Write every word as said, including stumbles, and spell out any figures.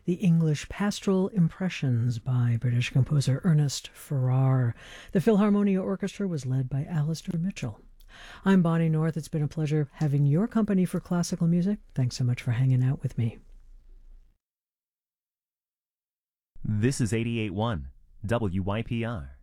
the English Pastoral Impressions by British composer Ernest Farrar. The Philharmonia Orchestra was led by Alistair Mitchell. I'm Bonnie North. It's been a pleasure having your company for classical music. Thanks so much for hanging out with me. This is eighty-eight point one W Y P R.